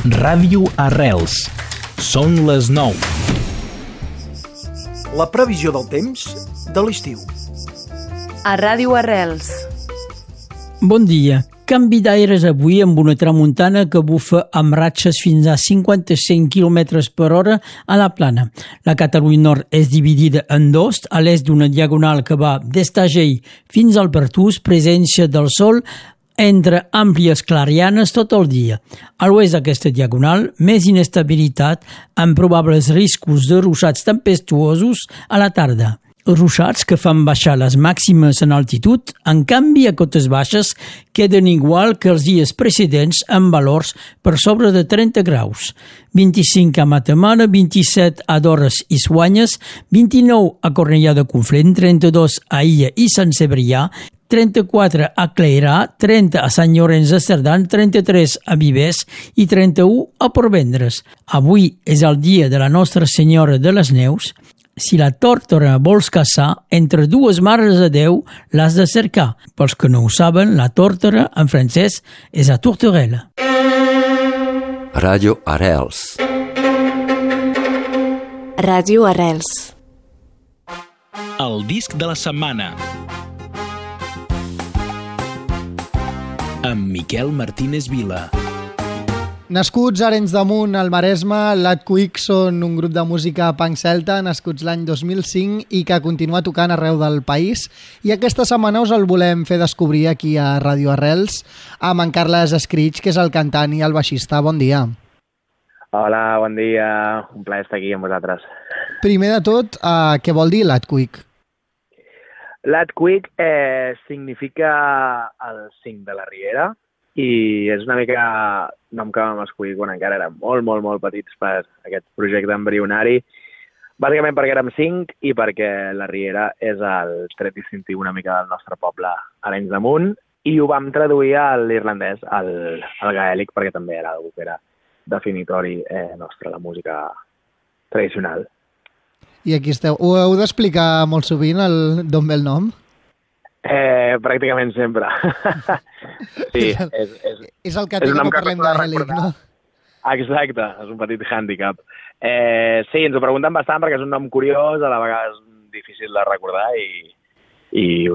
Ràdio Arrels. Són les 9. La previsió del temps de l'estiu. A Ràdio Arrels. Bon dia. Canvi d'aires avui amb una tramuntana que bufa amb ratxes fins a 55 km per hora a la plana. La Catalunya Nord és dividida en dos, a l'est d'una diagonal que va des d'Agell fins al Pertús, presència del sol entre àmplies clarianes tot el dia. A l'oest d'aquesta diagonal, més inestabilitat amb probables riscos de ruixats tempestuosos a la tarda. Ruixats que fan baixar les màximes en altitud, en canvi a cotes baixes queden igual que els dies precedents amb valors per sobre de 30 graus. 25 a Matamala, 27 a Dores i Soanyes, 29 a Cornellà de Conflent, 32 a Illa i Sant Cebrià, 34 a Cleirà, 30 a Sant Llorenç de Cerdà, 33 a Vivers i 31 a Portvendres. Avui és el dia de la Nostra Senyora de les Neus. Si la tórtora vols caçar, entre dues mares de Déu l'has de cercar. Pels que no ho saben, la tórtora en francès és a Tortorella. Ràdio Arrels. Ràdio Arrels. El disc de la setmana. Amb Miquel Martínez Vila. Nascuts a Arenys de Munt, al Maresme, Lat Quick són un grup de música punk celta nascuts l'any 2005 i que continua tocant arreu del país. I aquesta setmana us el volem fer descobrir aquí a Ràdio Arrels amb en Carles Escriig, que és el cantant i el baixista. Bon dia. Hola, bon dia. Un plaer estar aquí amb vosaltres. Primer de tot, què vol dir Lat Quick? Lat Quick significa el 5 de la Riera i és una mica nom que vam escollir quan encara érem molt petits per aquest projecte embrionari, bàsicament perquè érem 5 i perquè la Riera és el tret distintiu una mica del nostre poble, Arenys de Munt, i ho vam traduir a l'irlandès, al gaèlic, perquè també era algo que era definitori nostre, la música tradicional. I aquí esteu. Ho heu d'explicar molt sovint, d'on ve el nom? Pràcticament sempre. Sí, és el que té que no parlem gaèlic, no? Exacte, és un petit hàndicap. Sí, ens ho pregunten bastant perquè és un nom curiós, a la vegada és difícil de recordar i